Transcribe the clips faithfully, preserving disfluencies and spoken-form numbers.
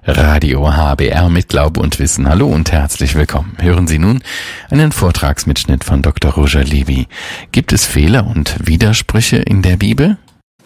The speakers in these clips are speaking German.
Radio H B R mit Glaube und Wissen. Hallo und herzlich willkommen. Hören Sie nun einen Vortragsmitschnitt von Doktor Roger Levy. Gibt es Fehler und Widersprüche in der Bibel?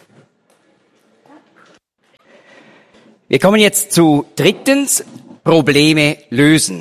Wir kommen jetzt zu drittens, Probleme lösen.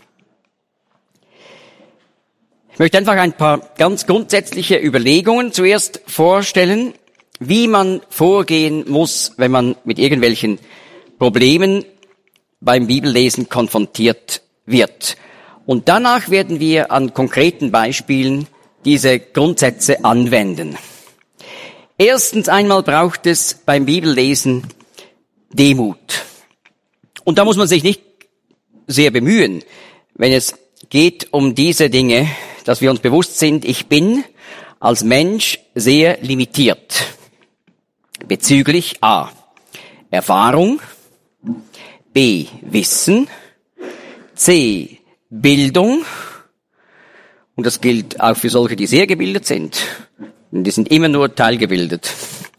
Ich möchte einfach ein paar ganz grundsätzliche Überlegungen zuerst vorstellen, wie man vorgehen muss, wenn man mit irgendwelchen Problemen beim Bibellesen konfrontiert wird. Und danach werden wir an konkreten Beispielen diese Grundsätze anwenden. Erstens einmal braucht es beim Bibellesen Demut. Und da muss man sich nicht sehr bemühen, wenn es geht um diese Dinge, dass wir uns bewusst sind, ich bin als Mensch sehr limitiert. Bezüglich A. Erfahrung, B. Wissen, C. Bildung, und das gilt auch für solche, die sehr gebildet sind, die sind immer nur teilgebildet,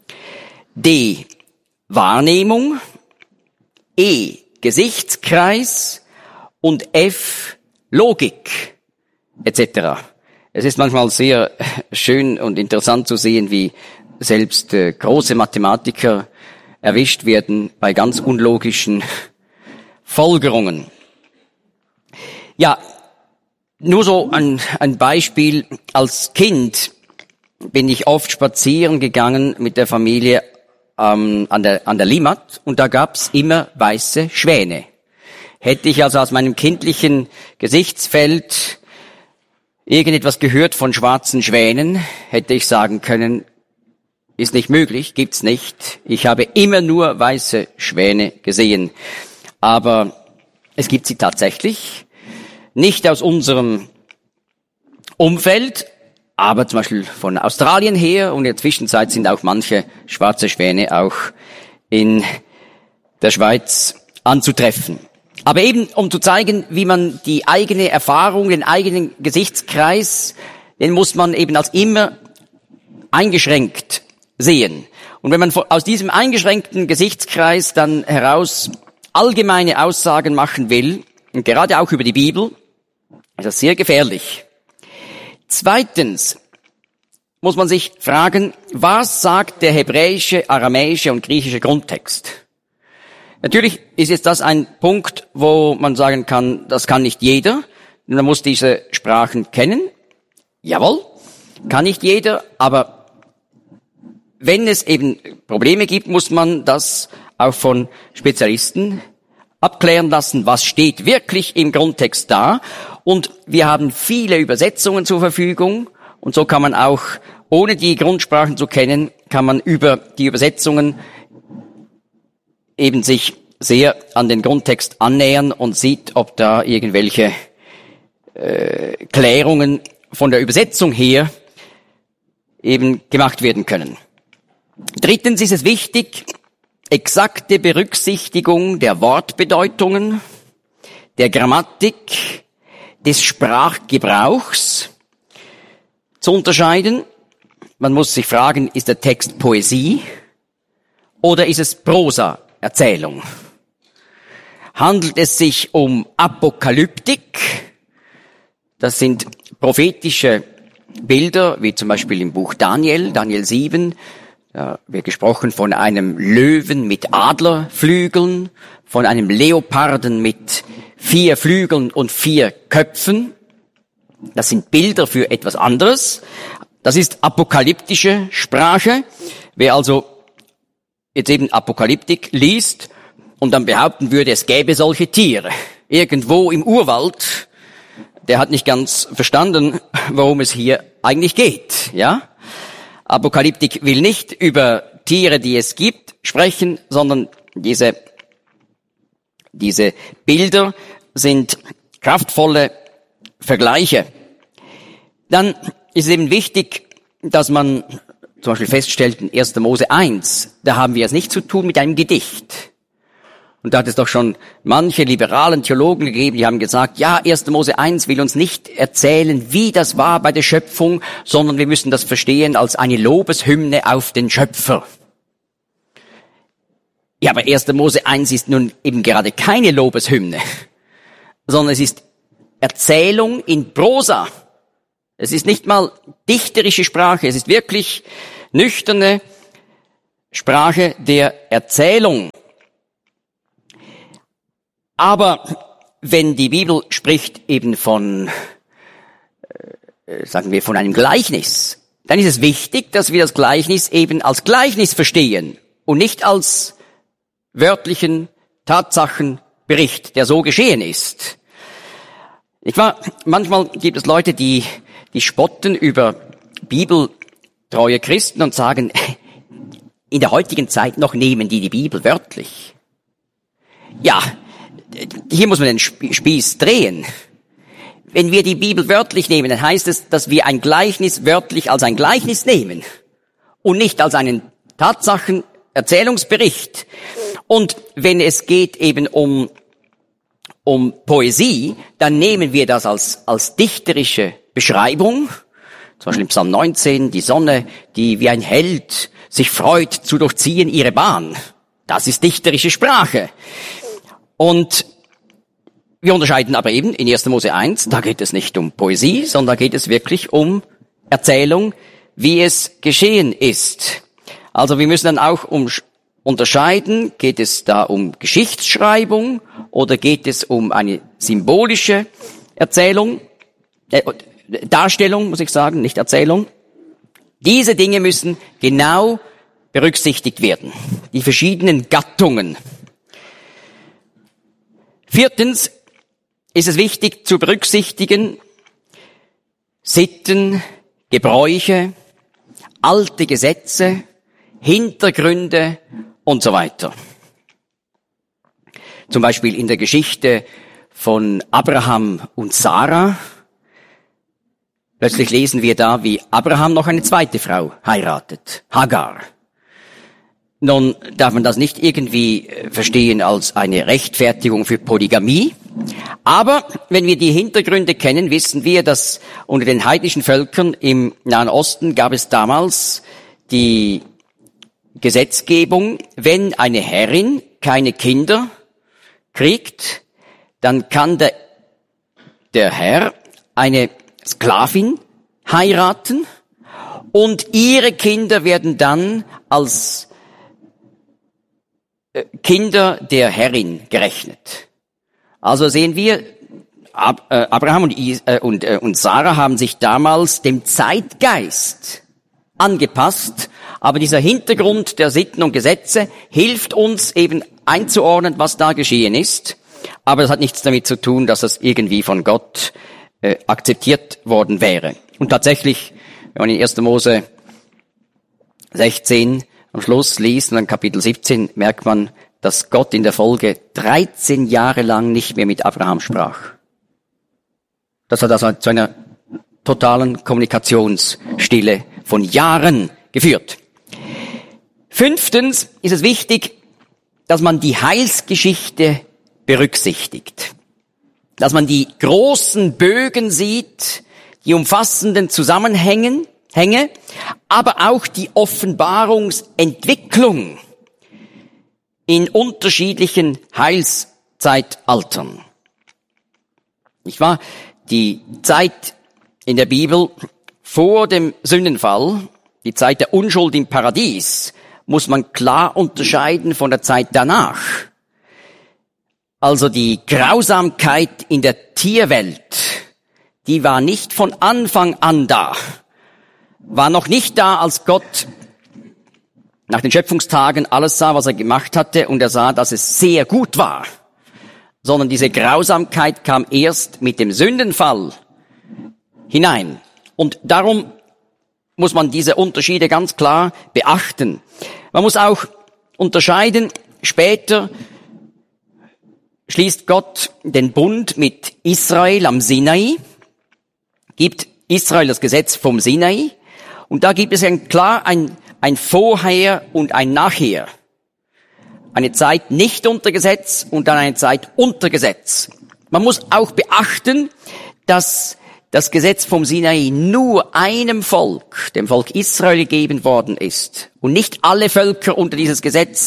D. Wahrnehmung, E. Gesichtskreis und F. Logik, et cetera. Es ist manchmal sehr schön und interessant zu sehen, wie selbst äh, große Mathematiker erwischt werden bei ganz unlogischen Folgerungen. Ja, nur so ein, ein Beispiel. Als Kind bin ich oft spazieren gegangen mit der Familie ähm, an der, an der Limmat, und da gab's immer weiße Schwäne. Hätte ich also aus meinem kindlichen Gesichtsfeld irgendetwas gehört von schwarzen Schwänen, hätte ich sagen können, ist nicht möglich, gibt's nicht. Ich habe immer nur weiße Schwäne gesehen. Aber es gibt sie tatsächlich. Nicht aus unserem Umfeld, aber zum Beispiel von Australien her. Und in der Zwischenzeit sind auch manche schwarze Schwäne auch in der Schweiz anzutreffen. Aber eben, um zu zeigen, wie man die eigene Erfahrung, den eigenen Gesichtskreis, den muss man eben als immer eingeschränkt sehen. Und wenn man aus diesem eingeschränkten Gesichtskreis dann heraus allgemeine Aussagen machen will, und gerade auch über die Bibel, ist das sehr gefährlich. Zweitens muss man sich fragen, was sagt der hebräische, aramäische und griechische Grundtext? Natürlich ist jetzt das ein Punkt, wo man sagen kann, das kann nicht jeder. Man muss diese Sprachen kennen. Jawohl, kann nicht jeder, aber wenn es eben Probleme gibt, muss man das auch von Spezialisten abklären lassen, was steht wirklich im Grundtext da. Und wir haben viele Übersetzungen zur Verfügung, und so kann man auch, ohne die Grundsprachen zu kennen, kann man über die Übersetzungen eben sich sehr an den Grundtext annähern und sieht, ob da irgendwelche äh, Klärungen von der Übersetzung her eben gemacht werden können. Drittens ist es wichtig, exakte Berücksichtigung der Wortbedeutungen, der Grammatik, des Sprachgebrauchs zu unterscheiden. Man muss sich fragen, ist der Text Poesie oder ist es Prosa-Erzählung? Handelt es sich um Apokalyptik? Das sind prophetische Bilder, wie zum Beispiel im Buch Daniel, Daniel sieben, da wird gesprochen von einem Löwen mit Adlerflügeln, von einem Leoparden mit vier Flügeln und vier Köpfen. Das sind Bilder für etwas anderes. Das ist apokalyptische Sprache. Wer also jetzt eben Apokalyptik liest und dann behaupten würde, es gäbe solche Tiere irgendwo im Urwald, der hat nicht ganz verstanden, worum es hier eigentlich geht, ja? Apokalyptik will nicht über Tiere, die es gibt, sprechen, sondern diese, diese Bilder sind kraftvolle Vergleiche. Dann ist es eben wichtig, dass man zum Beispiel feststellt, in erster Mose eins, da haben wir es nicht zu tun mit einem Gedicht. Und da hat es doch schon manche liberalen Theologen gegeben, die haben gesagt, ja, erster Mose eins will uns nicht erzählen, wie das war bei der Schöpfung, sondern wir müssen das verstehen als eine Lobeshymne auf den Schöpfer. Ja, aber erster Mose eins ist nun eben gerade keine Lobeshymne, sondern es ist Erzählung in Prosa. Es ist nicht mal dichterische Sprache, es ist wirklich nüchterne Sprache der Erzählung. Aber wenn die Bibel spricht eben von, äh, sagen wir, von einem Gleichnis, dann ist es wichtig, dass wir das Gleichnis eben als Gleichnis verstehen und nicht als wörtlichen Tatsachenbericht, der so geschehen ist. Ich war, manchmal gibt es Leute, die, die spotten über bibeltreue Christen und sagen, in der heutigen Zeit noch nehmen die die Bibel wörtlich. Ja, hier muss man den Spieß drehen. Wenn wir die Bibel wörtlich nehmen, dann heißt es, dass wir ein Gleichnis wörtlich als ein Gleichnis nehmen und nicht als einen Tatsachen-Erzählungsbericht. Und wenn es geht eben um um Poesie, dann nehmen wir das als als dichterische Beschreibung. Zum Beispiel im Psalm neunzehn, die Sonne, die wie ein Held sich freut zu durchziehen ihre Bahn. Das ist dichterische Sprache. Und wir unterscheiden aber eben in erster Mose eins, da geht es nicht um Poesie, sondern da geht es wirklich um Erzählung, wie es geschehen ist. Also wir müssen dann auch um, unterscheiden, geht es da um Geschichtsschreibung oder geht es um eine symbolische Erzählung, äh, Darstellung, muss ich sagen, nicht Erzählung. Diese Dinge müssen genau berücksichtigt werden. Die verschiedenen Gattungen. Viertens ist es wichtig zu berücksichtigen, Sitten, Gebräuche, alte Gesetze, Hintergründe und so weiter. Zum Beispiel in der Geschichte von Abraham und Sarah. Plötzlich lesen wir da, wie Abraham noch eine zweite Frau heiratet, Hagar. Nun darf man das nicht irgendwie verstehen als eine Rechtfertigung für Polygamie. Aber wenn wir die Hintergründe kennen, wissen wir, dass unter den heidnischen Völkern im Nahen Osten gab es damals die Gesetzgebung, wenn eine Herrin keine Kinder kriegt, dann kann der, der Herr eine Sklavin heiraten und ihre Kinder werden dann als Kinder der Herrin gerechnet. Also sehen wir, Abraham und, und, und Sarah haben sich damals dem Zeitgeist angepasst, aber dieser Hintergrund der Sitten und Gesetze hilft uns eben einzuordnen, was da geschehen ist. Aber das hat nichts damit zu tun, dass das irgendwie von Gott äh, akzeptiert worden wäre. Und tatsächlich, wenn man in erster Mose sechzehn am Schluss liest und dann Kapitel siebzehn, merkt man, dass Gott in der Folge dreizehn Jahre lang nicht mehr mit Abraham sprach. Das hat also zu einer totalen Kommunikationsstille von Jahren geführt. Fünftens ist es wichtig, dass man die Heilsgeschichte berücksichtigt. Dass man die großen Bögen sieht, die umfassenden Zusammenhänge, Hänge, aber auch die Offenbarungsentwicklung in unterschiedlichen Heilszeitaltern. Nicht wahr? Die Zeit in der Bibel vor dem Sündenfall, die Zeit der Unschuld im Paradies, muss man klar unterscheiden von der Zeit danach. Also die Grausamkeit in der Tierwelt, die war nicht von Anfang an da. War noch nicht da, als Gott nach den Schöpfungstagen alles sah, was er gemacht hatte, und er sah, dass es sehr gut war. Sondern diese Grausamkeit kam erst mit dem Sündenfall hinein. Und darum muss man diese Unterschiede ganz klar beachten. Man muss auch unterscheiden, später schließt Gott den Bund mit Israel am Sinai, gibt Israel das Gesetz vom Sinai, und da gibt es ein, klar ein, ein Vorher und ein Nachher. Eine Zeit nicht unter Gesetz und dann eine Zeit unter Gesetz. Man muss auch beachten, dass das Gesetz vom Sinai nur einem Volk, dem Volk Israel, gegeben worden ist und nicht alle Völker unter dieses Gesetz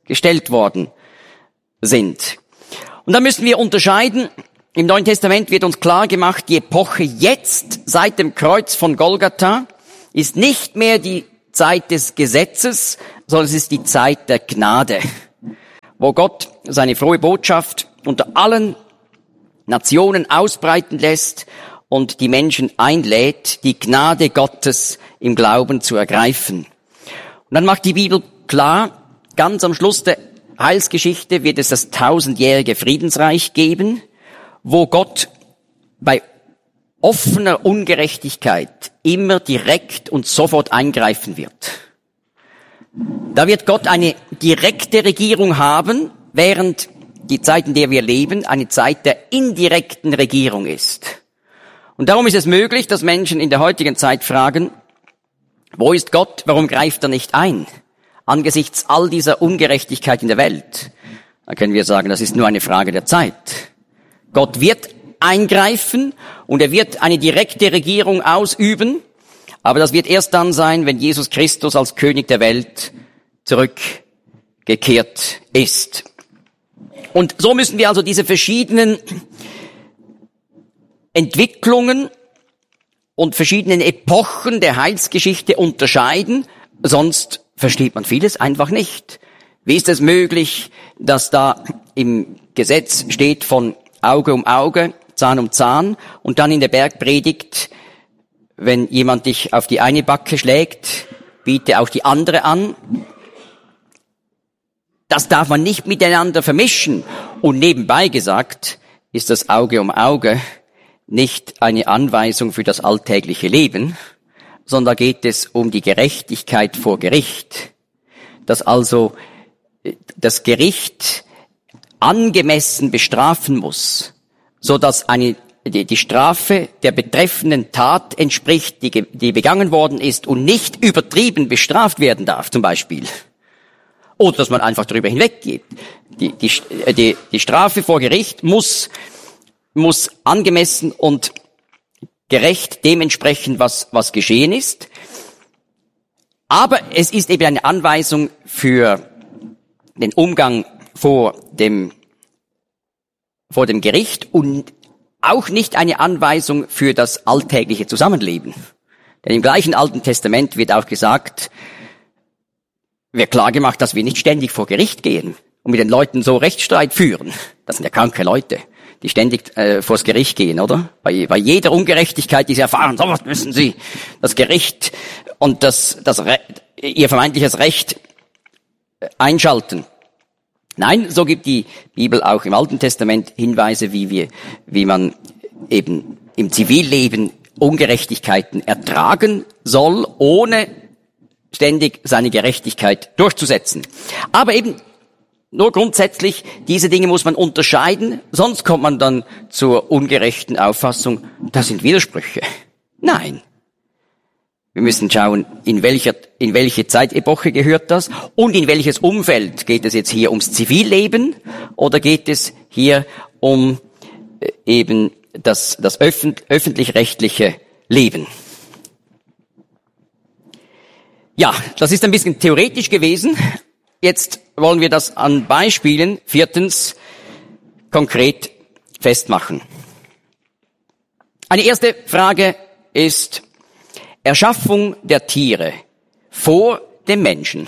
gestellt worden sind. Und da müssen wir unterscheiden. Im Neuen Testament wird uns klar gemacht, die Epoche jetzt, seit dem Kreuz von Golgatha, ist nicht mehr die Zeit des Gesetzes, sondern es ist die Zeit der Gnade, wo Gott seine frohe Botschaft unter allen Nationen ausbreiten lässt und die Menschen einlädt, die Gnade Gottes im Glauben zu ergreifen. Und dann macht die Bibel klar, ganz am Schluss der Heilsgeschichte wird es das tausendjährige Friedensreich geben, wo Gott bei offener Ungerechtigkeit immer direkt und sofort eingreifen wird. Da wird Gott eine direkte Regierung haben, während die Zeit, in der wir leben, eine Zeit der indirekten Regierung ist. Und darum ist es möglich, dass Menschen in der heutigen Zeit fragen, wo ist Gott, warum greift er nicht ein? Angesichts all dieser Ungerechtigkeit in der Welt. Da können wir sagen, das ist nur eine Frage der Zeit. Gott wird eingreifen und er wird eine direkte Regierung ausüben, aber das wird erst dann sein, wenn Jesus Christus als König der Welt zurückgekehrt ist. Und so müssen wir also diese verschiedenen Entwicklungen und verschiedenen Epochen der Heilsgeschichte unterscheiden, sonst versteht man vieles einfach nicht. Wie ist es möglich, dass da im Gesetz steht von Auge um Auge, Zahn um Zahn und dann in der Bergpredigt, wenn jemand dich auf die eine Backe schlägt, biete auch die andere an. Das darf man nicht miteinander vermischen. Und nebenbei gesagt, ist das Auge um Auge nicht eine Anweisung für das alltägliche Leben, sondern da geht es um die Gerechtigkeit vor Gericht. Dass also das Gericht angemessen bestrafen muss, so dass eine die, die Strafe der betreffenden Tat entspricht, die, die begangen worden ist und nicht übertrieben bestraft werden darf, zum Beispiel. Oder dass man einfach darüber hinweggeht. Die, die, die, die Strafe vor Gericht muss, muss angemessen und gerecht dementsprechend, was, was geschehen ist. Aber es ist eben eine Anweisung für den Umgang vor dem, vor dem Gericht und auch nicht eine Anweisung für das alltägliche Zusammenleben. Denn im gleichen Alten Testament wird auch gesagt, wird klar gemacht, dass wir nicht ständig vor Gericht gehen und mit den Leuten so Rechtsstreit führen. Das sind ja kranke Leute, die ständig äh, vors Gericht gehen, oder? Bei, bei jeder Ungerechtigkeit, die sie erfahren, so was müssen sie das Gericht und das, das Re- ihr vermeintliches Recht einschalten. Nein, so gibt die Bibel auch im Alten Testament Hinweise, wie wir, wie man eben im Zivilleben Ungerechtigkeiten ertragen soll, ohne ständig seine Gerechtigkeit durchzusetzen. Aber eben nur grundsätzlich, diese Dinge muss man unterscheiden, sonst kommt man dann zur ungerechten Auffassung, das sind Widersprüche. Nein. Wir müssen schauen, in welcher, in welche Zeitepoche gehört das und in welches Umfeld. Geht es jetzt hier ums Zivilleben oder geht es hier um äh, eben das, das öffent, öffentlich-rechtliche Leben? Ja, das ist ein bisschen theoretisch gewesen. Jetzt wollen wir das an Beispielen viertens konkret festmachen. Eine erste Frage ist Erschaffung der Tiere vor dem Menschen.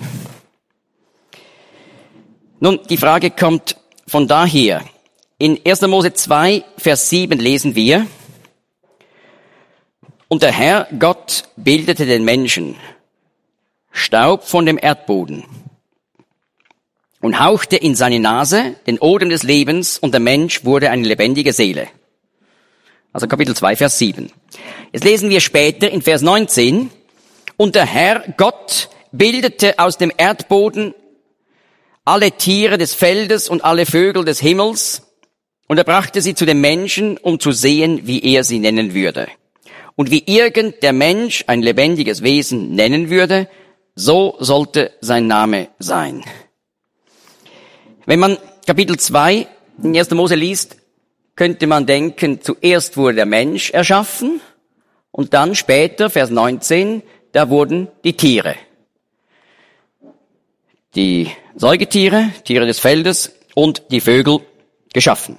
Nun, die Frage kommt von daher. In erster Mose zwei, Vers sieben lesen wir, und der Herr Gott bildete den Menschen, Staub von dem Erdboden, und hauchte in seine Nase den Odem des Lebens, und der Mensch wurde eine lebendige Seele. Also Kapitel zwei, Vers sieben. Jetzt lesen wir später in Vers neunzehn, und der Herr Gott bildete aus dem Erdboden alle Tiere des Feldes und alle Vögel des Himmels, und er brachte sie zu dem Menschen, um zu sehen, wie er sie nennen würde. Und wie irgend der Mensch ein lebendiges Wesen nennen würde, so sollte sein Name sein. Wenn man Kapitel zwei in erster Mose liest, könnte man denken, zuerst wurde der Mensch erschaffen und dann später, Vers neunzehn, da wurden die Tiere. die Säugetiere, Tiere des Feldes und die Vögel geschaffen.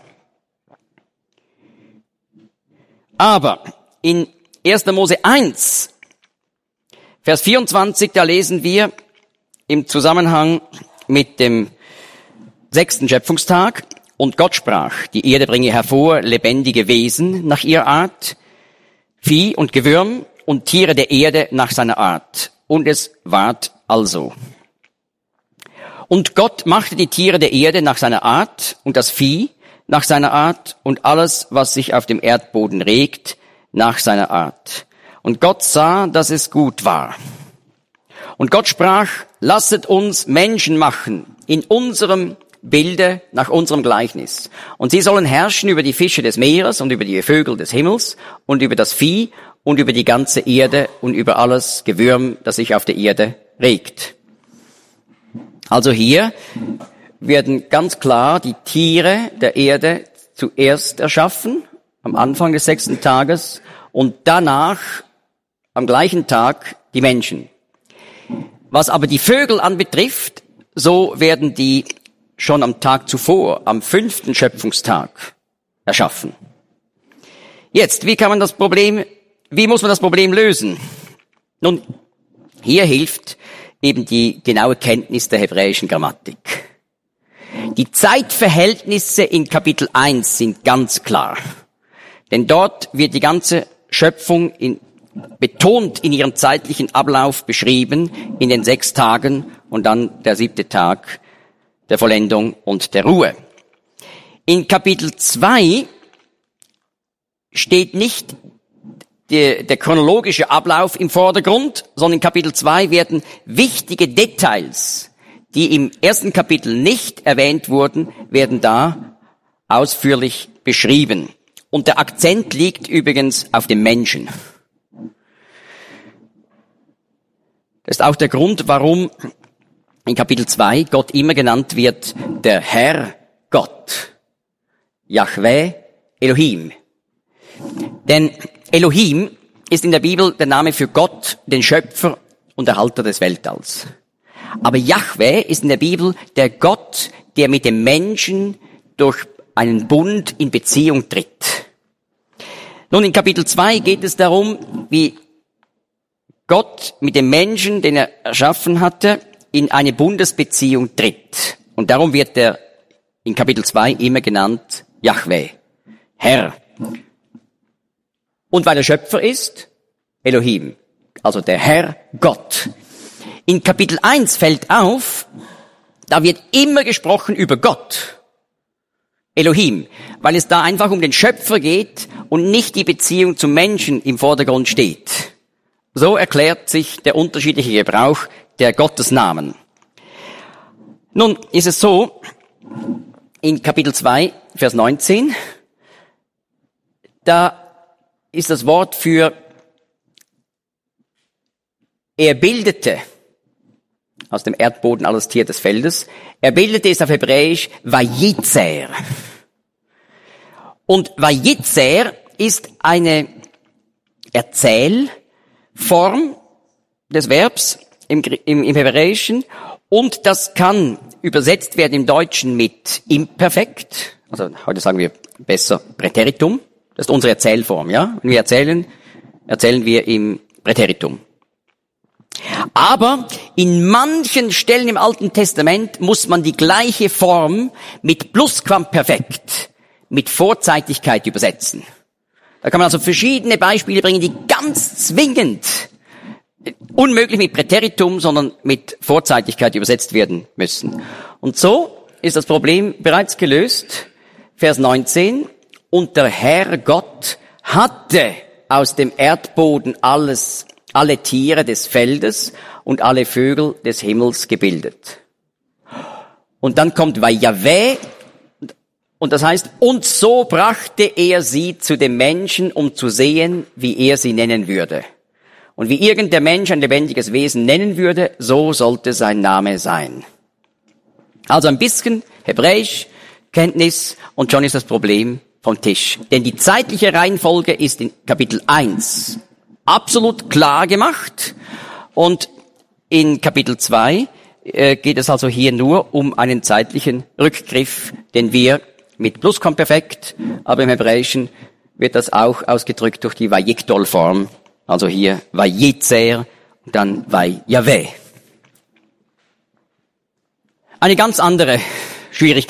Aber in erster Mose eins, Vers vierundzwanzig, da lesen wir im Zusammenhang mit dem sechsten Schöpfungstag: Und Gott sprach, die Erde bringe hervor lebendige Wesen nach ihrer Art, Vieh und Gewürm und Tiere der Erde nach seiner Art. Und es ward also. Und Gott machte die Tiere der Erde nach seiner Art und das Vieh nach seiner Art und alles, was sich auf dem Erdboden regt, nach seiner Art. Und Gott sah, dass es gut war. Und Gott sprach, lasset uns Menschen machen in unserem Bilde, nach unserem Gleichnis. Und sie sollen herrschen über die Fische des Meeres und über die Vögel des Himmels und über das Vieh und über die ganze Erde und über alles Gewürm, das sich auf der Erde regt. Also hier werden ganz klar die Tiere der Erde zuerst erschaffen, am Anfang des sechsten Tages, und danach, am gleichen Tag, die Menschen. Was aber die Vögel anbetrifft, so werden die schon am Tag zuvor, am fünften Schöpfungstag, erschaffen. Jetzt, wie kann man das Problem, wie muss man das Problem lösen? Nun, hier hilft eben die genaue Kenntnis der hebräischen Grammatik. Die Zeitverhältnisse in Kapitel eins sind ganz klar. Denn dort wird die ganze Schöpfung in, betont in ihrem zeitlichen Ablauf beschrieben, in den sechs Tagen und dann der siebte Tag der Vollendung und der Ruhe. In Kapitel zwei steht nicht Der, der chronologische Ablauf im Vordergrund, sondern in Kapitel zwei werden wichtige Details, die im ersten Kapitel nicht erwähnt wurden, werden da ausführlich beschrieben. Und der Akzent liegt übrigens auf dem Menschen. Das ist auch der Grund, warum in Kapitel zwei Gott immer genannt wird, der Herr Gott. Yahweh Elohim. Denn Elohim ist in der Bibel der Name für Gott, den Schöpfer und Erhalter des Weltalls. Aber Yahweh ist in der Bibel der Gott, der mit dem Menschen durch einen Bund in Beziehung tritt. Nun, in Kapitel zwei geht es darum, wie Gott mit dem Menschen, den er erschaffen hatte, in eine Bundesbeziehung tritt. Und darum wird er in Kapitel zwei immer genannt Yahweh, Herr. Und weil er Schöpfer ist, Elohim, also der Herr Gott. In Kapitel eins fällt auf, da wird immer gesprochen über Gott, Elohim, weil es da einfach um den Schöpfer geht und nicht die Beziehung zum Menschen im Vordergrund steht. So erklärt sich der unterschiedliche Gebrauch der Gottesnamen. Nun ist es so, in Kapitel zwei, Vers neunzehn, da ist das Wort für er bildete aus dem Erdboden alles Tier des Feldes. Er bildete es auf Hebräisch Vayitzer. Und Vayitzer ist eine Erzählform des Verbs im, im, im Hebräischen, und das kann übersetzt werden im Deutschen mit Imperfekt. Also heute sagen wir besser Präteritum. Das ist unsere Erzählform, ja? Wenn wir erzählen, erzählen wir im Präteritum. Aber in manchen Stellen im Alten Testament muss man die gleiche Form mit Plusquamperfekt, mit Vorzeitigkeit übersetzen. Da kann man also verschiedene Beispiele bringen, die ganz zwingend, unmöglich mit Präteritum, sondern mit Vorzeitigkeit übersetzt werden müssen. Und so ist das Problem bereits gelöst. Vers neunzehn. Und der Herr Gott hatte aus dem Erdboden alles, alle Tiere des Feldes und alle Vögel des Himmels gebildet. Und dann kommt Vayaveh, und das heißt, und so brachte er sie zu dem Menschen, um zu sehen, wie er sie nennen würde. Und wie irgend der Mensch ein lebendiges Wesen nennen würde, so sollte sein Name sein. Also ein bisschen Hebräisch, Kenntnis, und schon ist das Problem vom Tisch. Denn die zeitliche Reihenfolge ist in Kapitel eins absolut klar gemacht, und in Kapitel zwei äh, geht es also hier nur um einen zeitlichen Rückgriff, den wir mit Plusquamperfekt, aber im Hebräischen wird das auch ausgedrückt durch die Vayikdol-Form, also hier Vayitzer und dann Vayaveh. Eine ganz andere Schwierigkeit